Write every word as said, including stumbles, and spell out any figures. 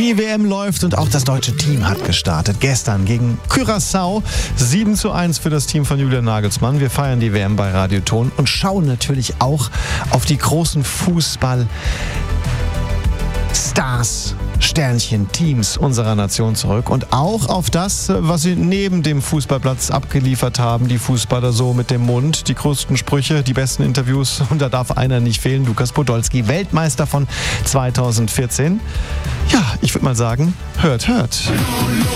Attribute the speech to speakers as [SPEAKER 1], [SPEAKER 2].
[SPEAKER 1] Die W M läuft und auch das deutsche Team hat gestartet. Gestern gegen Curaçao sieben zu eins für das Team von Julian Nagelsmann. Wir feiern die W M bei Radioton und schauen natürlich auch auf die großen Fußball-Stars, Sternchen, Teams unserer Nation zurück und auch auf das, was sie neben dem Fußballplatz abgeliefert haben. Die Fußballer so mit dem Mund, die größten Sprüche, die besten Interviews und da darf einer nicht fehlen. Lukas Podolski, Weltmeister von zweitausendvierzehn. Ja, ich würde mal sagen, hört, hört.